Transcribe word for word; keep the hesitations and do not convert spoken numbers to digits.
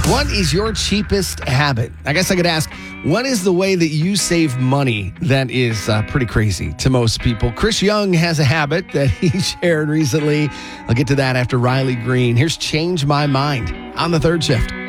What is your cheapest habit? I guess I could ask, what is the way that you save money that is uh, pretty crazy to most people? Chris Young has a habit that he shared recently. I'll get to that after Riley Green. Here's Change My Mind on the third shift.